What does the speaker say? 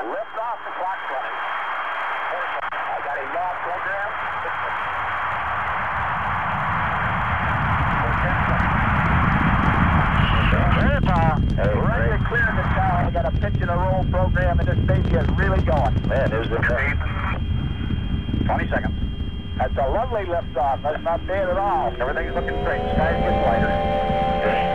Lift off, the clock's running. I got a yaw program. Ready to clear the tower. I got a pitch and a roll program, and this baby is really going. Man, there's the 20 seconds. That's a lovely lift off. That's not bad at all. Everything's looking great. Skies get lighter.